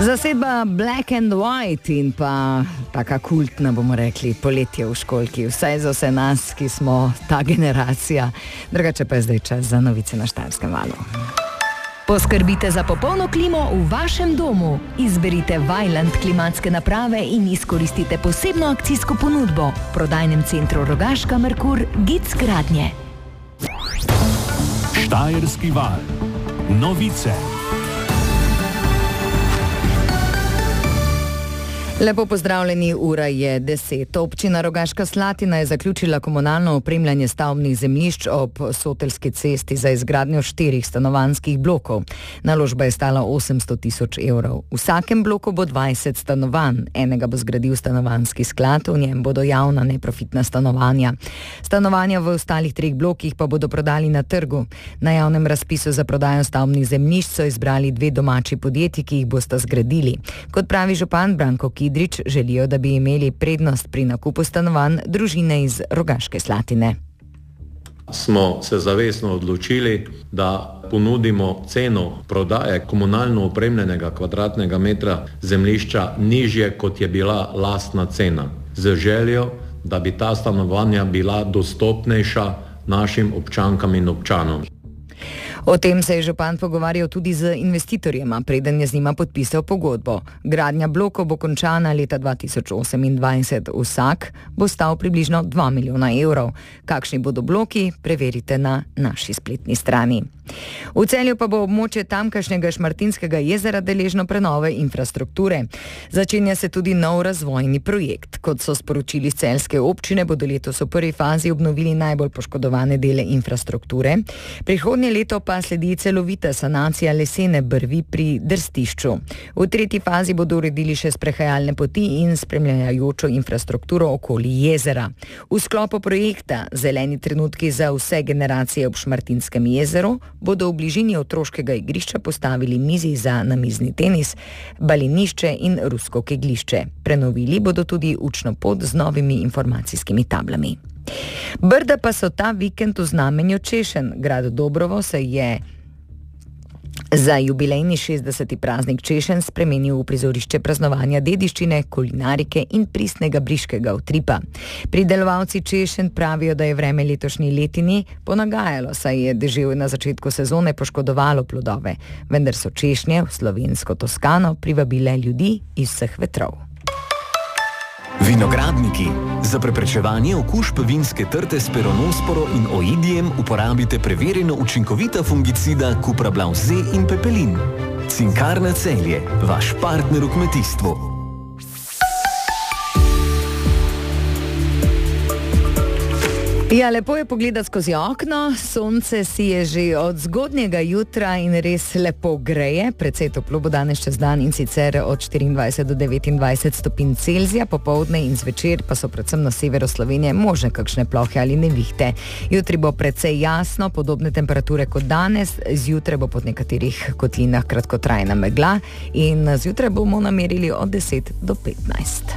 Zasedba Black and White in pa taka kultna, bomo rekli, poletje v školki, vsaj za vse nas, ki smo ta generacija. Drugače pa je zdaj čas za novice na Štajerskem valu. Poskrbite za popolno klimo v vašem domu. Izberite Vaillant klimatske naprave in izkoristite posebno akcijsko ponudbo v prodajnem centru Rogaška Merkur Gic Gradnje. Štajerski val. Novice. Lepo pozdravljeni, ura je 10. Občina Rogaška Slatina je zaključila komunalno opremljanje stavbnih zemljišč ob Soteljski cesti za izgradnjo 4 stanovanjskih blokov. Naložba je stala 800 000 evrov. V vsakem bloku bo 20 stanovanj. Enega bo zgradil stanovanjski sklad, v njem bodo javna neprofitna stanovanja. Stanovanja v ostalih 3 blokih pa bodo prodali na trgu. Na javnem razpisu za prodajo stavbnih zemljišč so izbrali 2 domači podjetji, ki jih bosta zgradili. Kot pravi župan Branko Kidrič, želijo, da bi imeli prednost pri nakupu stanovanj družine iz Rogaške Slatine. Smo se zavestno odločili, da ponudimo ceno prodaje komunalno opremljenega kvadratnega metra zemljišča nižje, kot je bila lastna cena, z željo, da bi ta stanovanja bila dostopnejša našim občankam in občanom. O tem se je župan pogovarjal tudi z investitorjema, preden je z njima podpisal pogodbo. Gradnja blokov bo končana leta 2028. Vsak bo stal približno 2 milijona evrov. Kakšni bodo bloki, preverite na naši spletni strani. V Celju pa bo območje tamkajšnjega Šmartinskega jezera deležno prenove infrastrukture. Začenja se tudi nov razvojni projekt. Kot so sporočili z celjske občine, bodo letos v prvi fazi obnovili najbolj poškodovane dele infrastrukture. Prihodnje leto pa sledi celovita sanacija lesene brvi pri Drstišču. V tretji fazi bodo uredili še sprehajalne poti in spremljajočo infrastrukturo okoli jezera. V sklopu projekta Zeleni trenutki za vse generacije ob Šmartinskem jezeru bodo v bližini otroškega igrišča postavili mizi za namizni tenis, balinišče in rusko kegljišče. Prenovili bodo tudi učno pot z novimi informacijskimi tablami. Brda pa so ta vikend v znamenju češenj. Grad Dobrovo se je za jubilejni 60. praznik češenj spremenil v prizorišče praznovanja dediščine, kulinarike in pristnega briškega utripa. Pridelovalci češenj pravijo, da je vreme letošnji letini ponagajalo, saj je deževje na začetku sezone poškodovalo plodove, vendar so češnje v slovensko Toskano privabile ljudi iz vseh vetrov. Vinogradniki. Za preprečevanje okužb vinske trte s peronosporo in oidijem uporabite preverjeno učinkovita fungicida Cuprablav Z in Pepelin. Cinkarna Celje, vaš partner v kmetijstvu. Ja, lepo je pogledati skozi okno, sonce si je že od zgodnjega jutra in res lepo greje, precej toplo bo danes čez dan in sicer od 24 do 29 stopinj Celzija, popoldne in zvečer pa so predvsem na severu Slovenije možne kakšne plohe ali nevihte. Jutri bo precej jasno, podobne temperature kot danes, zjutraj bo pod nekaterih kotlinah kratkotrajna megla in zjutraj bomo namerili od 10 do 15.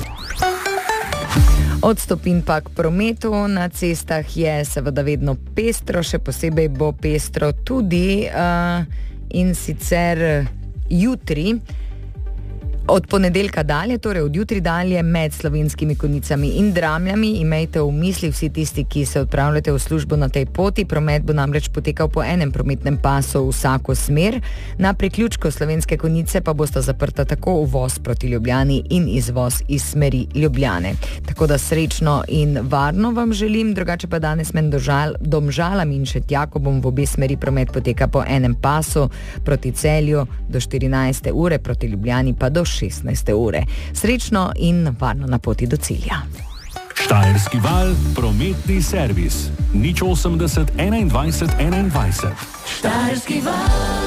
Od stopinj pa k prometu na cestah je seveda vedno pestro, še posebej bo pestro tudi in sicer jutri. Od ponedeljka dalje, torej od jutri dalje, med Slovenskimi Konjicami in Dramljami, imejte v misli vsi tisti, ki se odpravljate v službo na tej poti. Promet bo namreč potekal po enem prometnem pasu v vsako smer. Na priključku Slovenske Konjice pa bosta zaprta tako uvoz proti Ljubljani in izvoz iz smeri Ljubljane. Tako da srečno in varno vam želim, drugače pa danes med Domžalam in Šentjakobom v obe smeri promet poteka po enem pasu proti Celju do 14. ure, proti Ljubljani pa do 16. ure. Srečno in varno na poti do cilja. Štajerski val, prometni servis. 080 21 21. Štajerski val.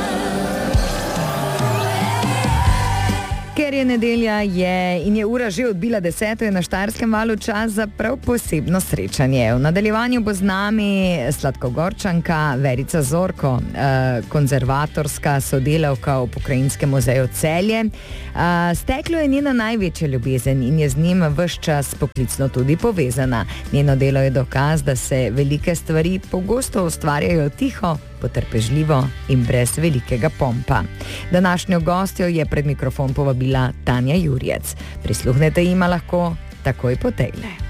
Ker je nedelja in je ura že odbila 10, je na Štajerskem valu čas za prav posebno srečanje. V nadaljevanju bo z nami Sladkogorčanka Verica Zorko, konzervatorska sodelavka v Pokrajinskem muzeju Celje. Steklo je njena največja ljubezen in je z njim ves čas poklicno tudi povezana. Njeno delo je dokaz, da se velike stvari pogosto ustvarjajo tiho, potrpežljivo in brez velikega pompa. Današnjo gostjo je pred mikrofon povabila Tanja Jurjec. Prisluhnete jima lahko takoj po tejle.